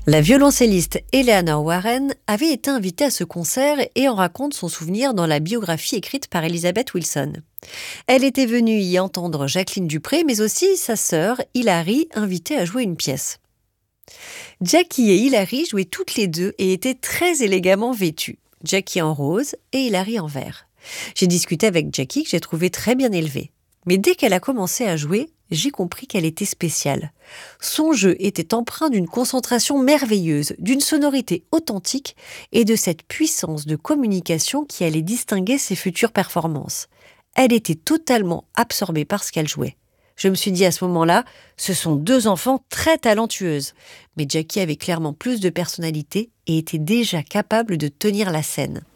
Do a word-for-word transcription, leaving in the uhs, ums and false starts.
La violoncelliste Eleanor Warren avait été invitée à ce concert et en raconte son souvenir dans la biographie écrite par Elizabeth Wilson. Elle était venue y entendre Jacqueline Dupré, mais aussi sa sœur Hilary, invitée à jouer une pièce. Jackie et Hilary jouaient toutes les deux et étaient très élégamment vêtues. Jackie en rose et Hilary en vert. J'ai discuté avec Jackie, que j'ai trouvée très bien élevée. Mais dès qu'elle a commencé à jouer, j'ai compris qu'elle était spéciale. Son jeu était empreint d'une concentration merveilleuse, d'une sonorité authentique et de cette puissance de communication qui allait distinguer ses futures performances. Elle était totalement absorbée par ce qu'elle jouait. Je me suis dit à ce moment-là, ce sont deux enfants très talentueuses. Mais Jackie avait clairement plus de personnalité et était déjà capable de tenir la scène.